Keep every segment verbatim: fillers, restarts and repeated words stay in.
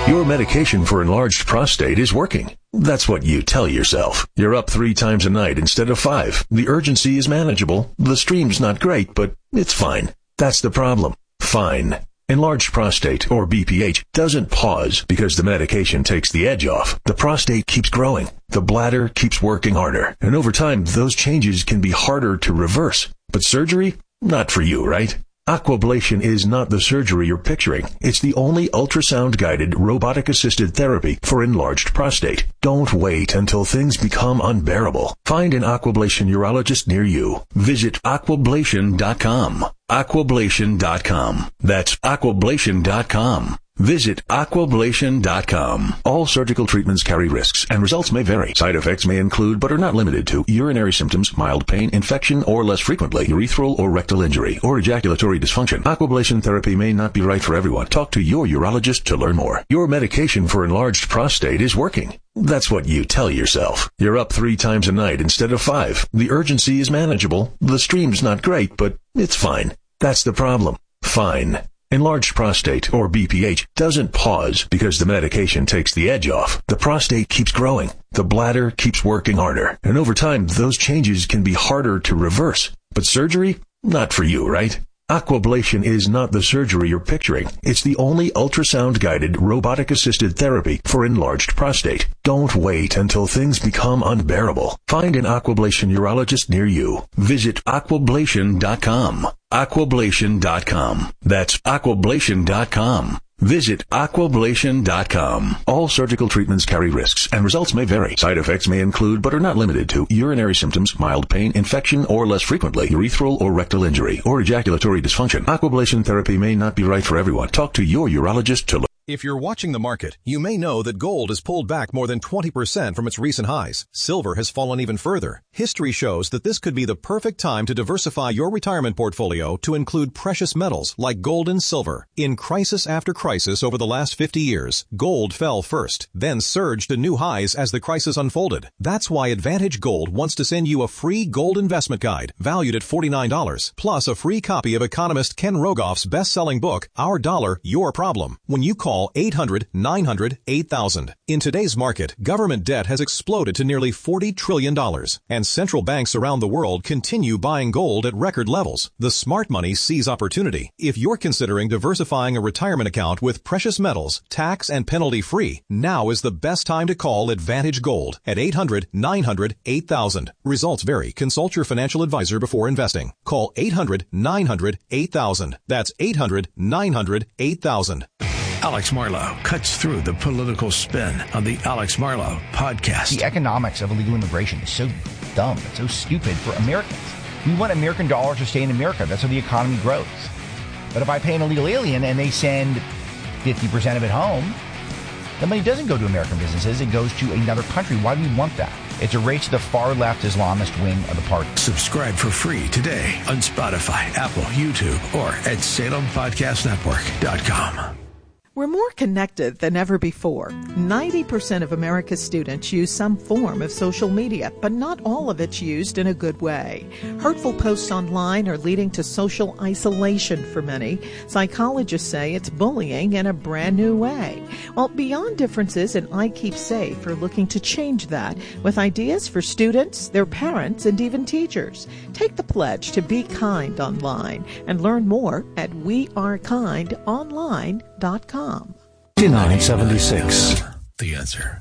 Your medication for enlarged prostate is working. That's what you tell yourself. You're up three times a night instead of five. The urgency is manageable. The stream's not great, but it's fine. That's the problem. Fine. Enlarged prostate, or B P H, doesn't pause because the medication takes the edge off. The prostate keeps growing. The bladder keeps working harder. And over time, those changes can be harder to reverse. But surgery? Not for you, right? Aquablation is not the surgery you're picturing. It's the only ultrasound-guided, robotic-assisted therapy for enlarged prostate. Don't wait until things become unbearable. Find an Aquablation urologist near you. Visit aquablation dot com. aquablation dot com. That's aquablation dot com. Visit aquablation dot com. All surgical treatments carry risks, and results may vary. Side effects may include, but are not limited to, urinary symptoms, mild pain, infection, or less frequently, urethral or rectal injury, or ejaculatory dysfunction. Aquablation therapy may not be right for everyone. Talk to your urologist to learn more. Your medication for enlarged prostate is working. That's what you tell yourself. You're up three times a night instead of five. The urgency is manageable. The stream's not great, but it's fine. That's the problem. Fine. Enlarged prostate, or B P H, doesn't pause because the medication takes the edge off. The prostate keeps growing. The bladder keeps working harder. And over time, those changes can be harder to reverse. But surgery? Not for you, right? Aquablation is not the surgery you're picturing. It's the only ultrasound-guided, robotic-assisted therapy for enlarged prostate. Don't wait until things become unbearable. Find an Aquablation urologist near you. Visit aquablation dot com. aquablation dot com. That's aquablation dot com. Visit aquablation dot com. All surgical treatments carry risks, and results may vary. Side effects may include, but are not limited to, urinary symptoms, mild pain, infection, or less frequently, urethral or rectal injury, or ejaculatory dysfunction. Aquablation therapy may not be right for everyone. Talk to your urologist to learn. If you're watching the market, you may know that gold has pulled back more than twenty percent from its recent highs. Silver has fallen even further. History shows that this could be the perfect time to diversify your retirement portfolio to include precious metals like gold and silver. In crisis after crisis over the last fifty years, gold fell first, then surged to new highs as the crisis unfolded. That's why Advantage Gold wants to send you a free gold investment guide valued at forty-nine dollars, plus a free copy of economist Ken Rogoff's best-selling book, Our Dollar, Your Problem, when you call eight hundred, nine hundred, eight thousand. In today's market, government debt has exploded to nearly forty trillion dollars, and central banks around the world continue buying gold at record levels. The smart money sees opportunity. If you're considering diversifying a retirement account with precious metals, tax and penalty free, now is the best time to call Advantage Gold at eight hundred, nine hundred, eight thousand. Results vary. Consult your financial advisor before investing. Call eight hundred, nine hundred, eight thousand. That's eight hundred, nine hundred, eight thousand. Alex Marlow cuts through the political spin on the Alex Marlow podcast. The economics of illegal immigration is so dumb. It's so stupid for Americans. We want American dollars to stay in America. That's how the economy grows. But if I pay an illegal alien and they send fifty percent of it home, the money doesn't go to American businesses. It goes to another country. Why do we want that? It's a race to the far-left Islamist wing of the party. Subscribe for free today on Spotify, Apple, YouTube, or at Salem Podcast Network dot com. We're more connected than ever before. ninety percent of America's students use some form of social media, but not all of it's used in a good way. Hurtful posts online are leading to social isolation for many. Psychologists say it's bullying in a brand new way. Well, Beyond Differences and I Keep Safe are looking to change that with ideas for students, their parents, and even teachers. Take the pledge to be kind online and learn more at we are kind online dot com. nine seventy-six. The answer.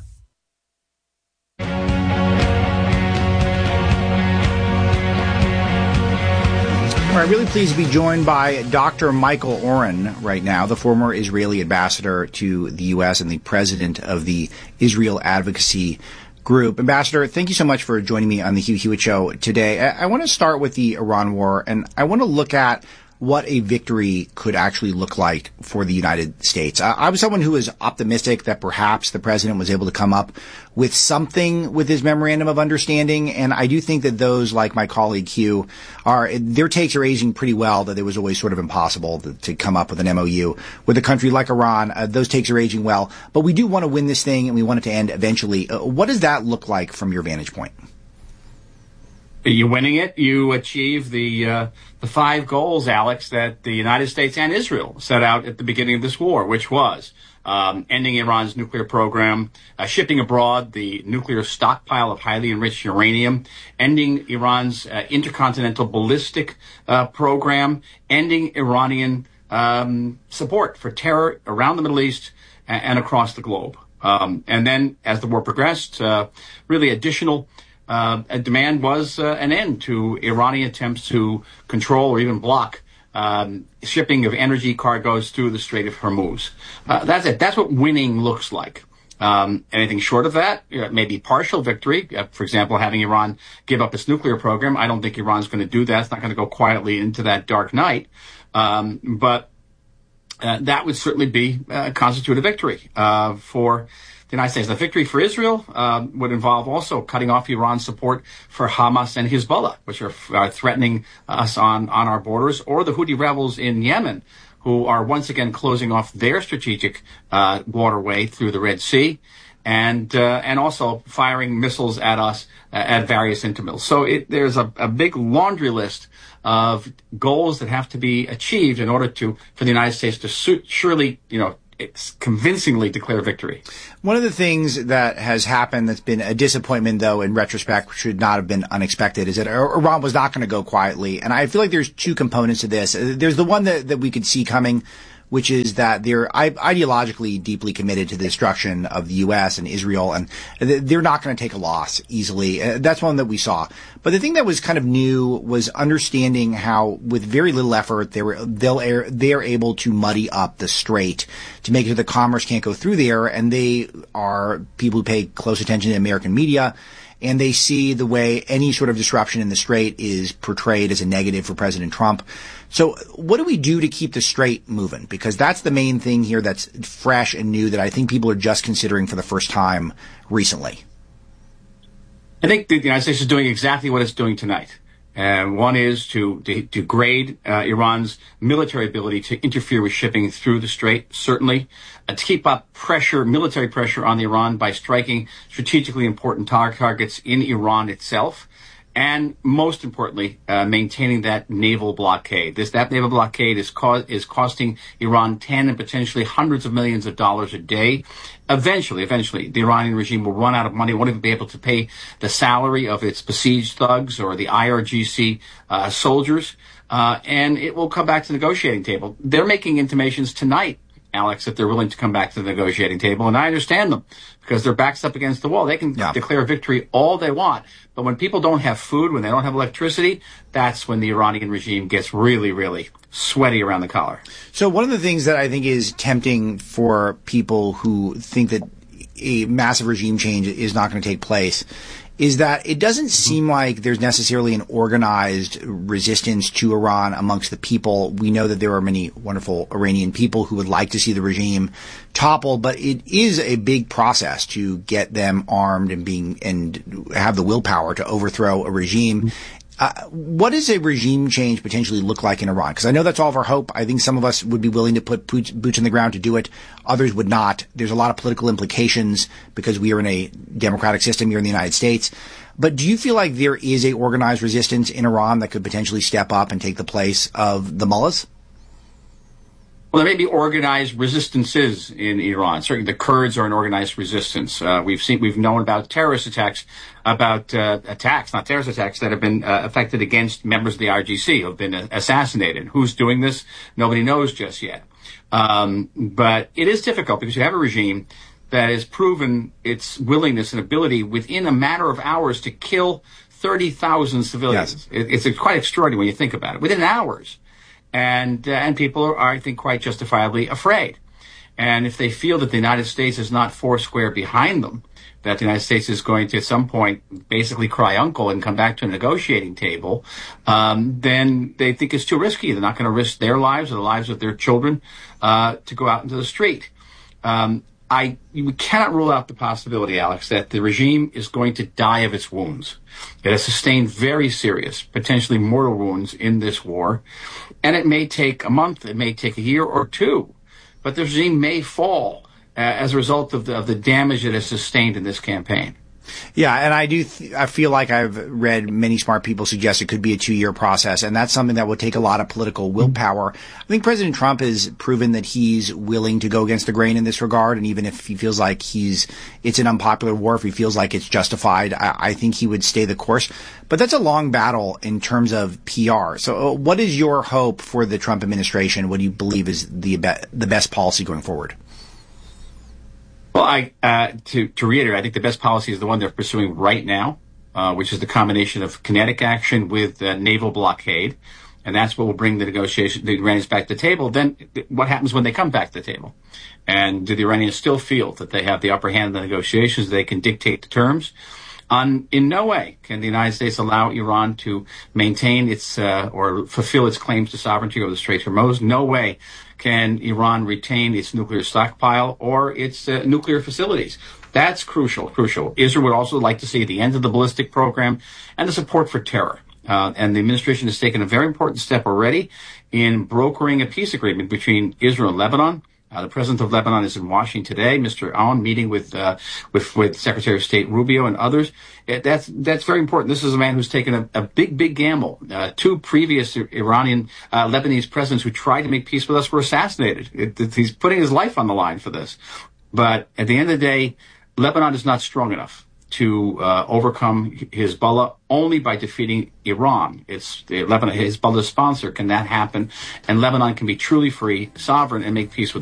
All right, really pleased to be joined by Doctor Michael Oren right now, the former Israeli ambassador to the U S and the president of the Israel Advocacy Group. Ambassador, thank you so much for joining me on the Hugh Hewitt Show today. I, I want to start with the Iran war, and I want to look at what a victory could actually look like for the United States. Uh, I was someone who was optimistic that perhaps the president was able to come up with something with his memorandum of understanding, and I do think that those, like my colleague Hugh, are their takes are aging pretty well, that it was always sort of impossible to, to come up with an M O U with a country like Iran. Uh, those takes are aging well, but we do want to win this thing, and we want it to end eventually. Uh, what does that look like from your vantage point? You winning it, you achieve the uh, the five goals, Alex, that the United States and Israel set out at the beginning of this war, which was um, ending Iran's nuclear program, uh, shipping abroad the nuclear stockpile of highly enriched uranium, ending Iran's uh, intercontinental ballistic uh, program, ending Iranian um, support for terror around the Middle East and, and across the globe. Um, and then, as the war progressed, uh, really additional Uh, a demand was uh, an end to Iranian attempts to control or even block um, shipping of energy cargoes through the Strait of Hormuz. Uh, that's it. That's what winning looks like. Um, anything short of that, you know, maybe partial victory. Uh, for example, having Iran give up its nuclear program. I don't think Iran's going to do that. It's not going to go quietly into that dark night. Um, but uh, that would certainly be uh, constitute a victory uh, for the United States. The victory for Israel um, would involve also cutting off Iran's support for Hamas and Hezbollah, which are uh, threatening us on, on our borders, or the Houthi rebels in Yemen, who are once again closing off their strategic uh, waterway through the Red Sea, and uh, and also firing missiles at us uh, at various intervals. So it, there's a, a big laundry list of goals that have to be achieved in order to for the United States to su- surely, you know, it's convincingly declare victory. One of the things that has happened that's been a disappointment, though, in retrospect, should not have been unexpected, is that Iran was not going to go quietly. And I feel like there's two components to this. There's the one that, that we could see coming, which is that they're ideologically deeply committed to the destruction of the U S and Israel, and they're not going to take a loss easily. That's one that we saw. But the thing that was kind of new was understanding how, with very little effort, they were they'll they're able to muddy up the strait to make it so the commerce can't go through there. And they are people who pay close attention to American media, and they see the way any sort of disruption in the strait is portrayed as a negative for President Trump. So what do we do to keep the strait moving? Because that's the main thing here that's fresh and new that I think people are just considering for the first time recently. I think the United States is doing exactly what it's doing tonight. And one is to, to degrade uh, Iran's military ability to interfere with shipping through the strait, certainly, uh, to keep up pressure, military pressure on Iran by striking strategically important tar- targets in Iran itself, and most importantly, uh, maintaining that naval blockade. This that naval blockade is co- is costing Iran ten and potentially hundreds of millions of dollars a day. Eventually, eventually, the Iranian regime will run out of money, won't even be able to pay the salary of its besieged thugs or the I R G C uh, soldiers, uh, and it will come back to the negotiating table. They're making intimations tonight, Alex, that they're willing to come back to the negotiating table, and I understand them because their back's up against the wall. They can yeah. declare victory all they want, but when people don't have food, when they don't have electricity, that's when the Iranian regime gets really, really sweaty around the collar. So one of the things that I think is tempting for people who think that a massive regime change is not going to take place is that it doesn't seem like there's necessarily an organized resistance to Iran amongst the people. We know that there are many wonderful Iranian people who would like to see the regime topple, but it is a big process to get them armed and being and have the willpower to overthrow a regime. Uh, what does a regime change potentially look like in Iran? Because I know that's all of our hope. I think some of us would be willing to put boots, boots on the ground to do it. Others would not. There's a lot of political implications because we are in a democratic system here in the United States. But do you feel like there is a organized resistance in Iran that could potentially step up and take the place of the mullahs? Well, there may be organized resistances in Iran. Certainly, the Kurds are an organized resistance. Uh, we've seen, we've known about terrorist attacks, about uh, attacks, not terrorist attacks, that have been uh, affected against members of the I R G C who have been uh, assassinated. Who's doing this? Nobody knows just yet. Um, but it is difficult because you have a regime that has proven its willingness and ability within a matter of hours to kill thirty thousand civilians. Yes. It, it's quite extraordinary when you think about it. Within hours. And uh, and people are, I think, quite justifiably afraid. And if they feel that the United States is not foursquare behind them, that the United States is going to at some point basically cry uncle and come back to a negotiating table, um, then they think it's too risky. They're not going to risk their lives or the lives of their children uh, to go out into the street. Um, I we cannot rule out the possibility, Alex, that the regime is going to die of its wounds. It has sustained very serious, potentially mortal wounds in this war, and it may take a month, it may take a year or two, but the regime may fall uh, as a result of the, of the damage it has sustained in this campaign. Yeah, and I do. Th- I feel like I've read many smart people suggest it could be a two-year process, and that's something that would take a lot of political willpower. I think President Trump has proven that he's willing to go against the grain in this regard, and even if he feels like he's it's an unpopular war, if he feels like it's justified, I, I think he would stay the course. But that's a long battle in terms of P R. So, uh, what is your hope for the Trump administration? What do you believe is the be- the best policy going forward? Well, I, uh, to, to reiterate, I think the best policy is the one they're pursuing right now, uh, which is the combination of kinetic action with uh, naval blockade. And that's what will bring the negotiation, the Iranians back to the table. Then what happens when they come back to the table? And do the Iranians still feel that they have the upper hand in the negotiations? They can dictate the terms? On, in no way can the United States allow Iran to maintain its, uh, or fulfill its claims to sovereignty over the Strait of Hormuz. No way can Iran retain its nuclear stockpile or its uh, nuclear facilities. That's crucial, crucial. Israel would also like to see the end of the ballistic program and the support for terror. Uh, and the administration has taken a very important step already in brokering a peace agreement between Israel and Lebanon. Uh, the president of Lebanon is in Washington today, Mister Aoun, meeting with, uh, with, with Secretary of State Rubio and others. It, that's, that's very important. This is a man who's taken a, a big, big gamble. Uh, two previous Iranian, uh, Lebanese presidents who tried to make peace with us were assassinated. It, it, he's putting his life on the line for this. But at the end of the day, Lebanon is not strong enough to uh, overcome Hezbollah only by defeating Iran. It's the Lebanon, Hezbollah's sponsor. Can that happen? And Lebanon can be truly free, sovereign, and make peace with